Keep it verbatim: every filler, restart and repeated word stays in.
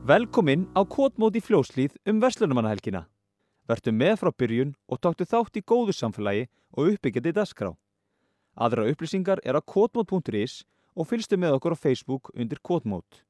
Velkomin á Kotmót í Fljótshlíð um verslunarmannahelgina. Vertu með frá byrjun og taktu þátt í góðu samfélagi og uppbyggjandi dagskrá. Aðrar upplýsingar er á kotmót punktur is og fylgstu með okkur á Facebook undir Kotmót.